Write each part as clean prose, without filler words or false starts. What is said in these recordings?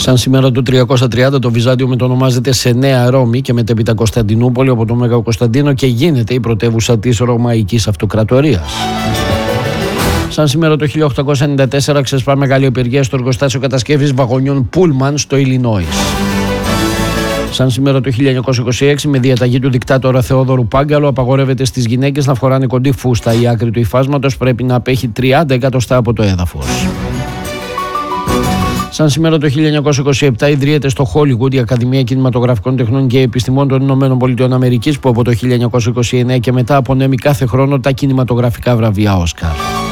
Σαν σήμερα το 330 το Βυζάντιο μετονομάζεται σε Νέα Ρώμη και μετέπειτα Κωνσταντινούπολη από τον Μέγα Κωνσταντίνο και γίνεται η πρωτεύουσα της Ρωμαϊκής Αυτοκρατορίας. Σαν σήμερα το 1894 ξεσπά μεγάλη απεργία στο εργοστάσιο κατασκεύης βαγονιών Πούλμαν στο Illinois. Σαν σήμερα το 1926 με διαταγή του δικτάτορα Θεόδωρου Πάγκαλο απαγορεύεται στις γυναίκες να φοράνε κοντή φούστα. Η άκρη του υφάσματος πρέπει να απέχει 30 εκατοστά από το έδαφος. Σαν σήμερα το 1927 ιδρύεται στο Χόλιγουντ η Ακαδημία Κινηματογραφικών Τεχνών και Επιστημών των Ηνωμένων Πολιτειών Αμερικής, που από το 1929 και μετά απονέμει κάθε χρόνο τα κινηματογραφικά βραβεία Όσκαρ.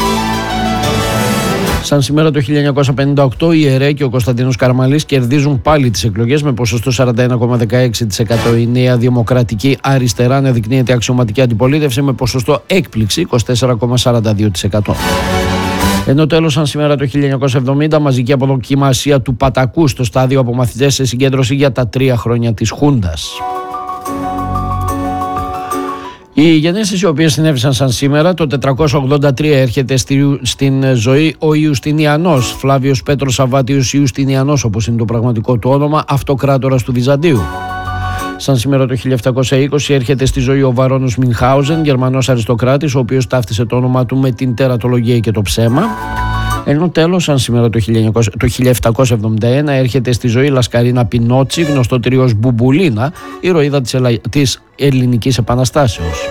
Σαν σήμερα το 1958 η ΕΡΕ και ο Κωνσταντίνος Καραμαλής κερδίζουν πάλι τις εκλογές με ποσοστό 41,16%. Η Νέα Δημοκρατική Αριστερά αναδεικνύεται αξιωματική αντιπολίτευση με ποσοστό έκπληξη 24,42%. Ενώ τέλος, σαν σήμερα το 1970, μαζική αποδοκιμασία του Πατακού στο στάδιο από μαθητές σε συγκέντρωση για τα 3 χρόνια της Χούντας. Οι γενέσεις οι οποίες συνέβησαν σαν σήμερα, το 483 έρχεται στην ζωή ο Ιουστινιανός, Φλάβιος Πέτρος Σαββάτιος Ιουστινιανός όπως είναι το πραγματικό του όνομα, αυτοκράτορας του Βυζαντίου. Σαν σήμερα το 1720 έρχεται στη ζωή ο Βαρόνος Μινχάουζεν, Γερμανός αριστοκράτης, ο οποίος ταύτισε το όνομα του με την τερατολογία και το ψέμα. Ενώ τέλος, σαν σήμερα το 1771 έρχεται στη ζωή Λασκαρίνα Πινότσι, γνωστότερη ως Μπουμπουλίνα, ηρωίδα της Ελληνικής Επαναστάσεως.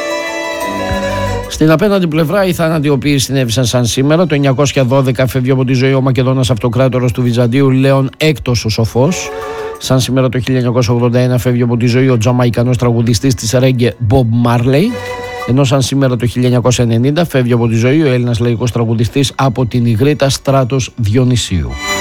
Στην απέναντι πλευρά, οι θάνατοι οι οποίοι συνέβησαν σαν σήμερα, το 912 φεύγει από τη ζωή ο Μακεδόνας αυτοκράτορας του Βυζαντίου Λέων Έκτος ο Σοφός. Σαν σήμερα το 1981 φεύγει από τη ζωή ο Τζαμαϊκανός τραγουδιστής της Ρέγκε Μπομπ Μάρλεϊ. Ενώ σαν σήμερα το 1990 φεύγει από τη ζωή ο Έλληνας λαϊκός τραγουδιστής από την Ιγρήτα Στράτος Διονυσίου.